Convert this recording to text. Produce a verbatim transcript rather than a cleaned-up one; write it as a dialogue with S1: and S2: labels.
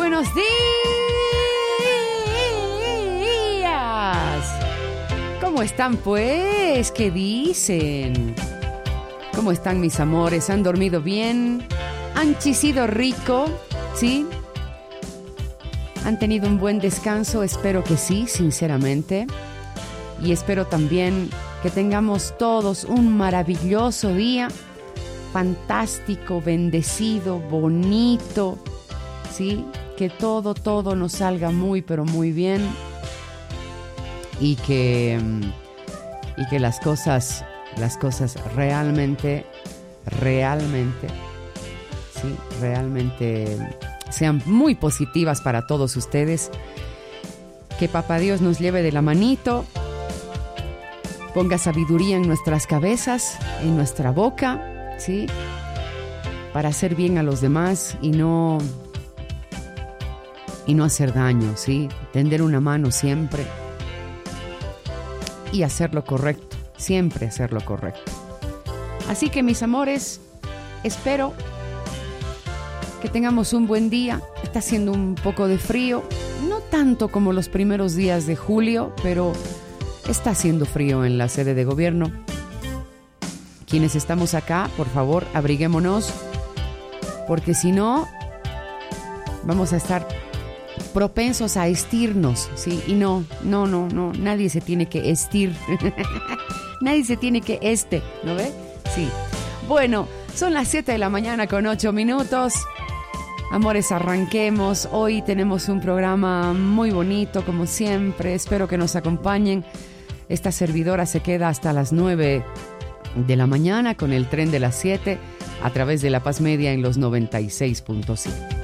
S1: buenos días. ¿Cómo están, pues? ¿Qué dicen? ¿Cómo están, mis amores? ¿Han dormido bien? ¿Han chisido rico? ¿Sí? ¿Han tenido un buen descanso? Espero que sí, sinceramente. Y espero también que tengamos todos un maravilloso día, fantástico, bendecido, bonito, ¿sí? Que todo, todo nos salga muy, pero muy bien. Y que, y que las cosas, las cosas realmente, realmente, sí, realmente sean muy positivas para todos ustedes. Que Papá Dios nos lleve de la manito, ponga sabiduría en nuestras cabezas, en nuestra boca, ¿sí? Para hacer bien a los demás y no, y no hacer daño, ¿sí? Tender una mano siempre y hacer lo correcto, siempre hacer lo correcto. Así que, mis amores, espero que tengamos un buen día. Está haciendo un poco de frío, no tanto como los primeros días de julio, pero está haciendo frío en la sede de gobierno. Quienes estamos acá, por favor, abriguémonos, porque si no, vamos a estar propensos a estirnos, ¿sí? Y no, no, no, no, nadie se tiene que estir. Nadie se tiene que este, ¿no ve? Sí. Bueno, son las siete de la mañana con ocho minutos. Amores, arranquemos. Hoy tenemos un programa muy bonito, como siempre. Espero que nos acompañen. Esta servidora se queda hasta las nueve de la mañana con el tren de las siete a través de La Paz Media en los noventa y seis punto siete.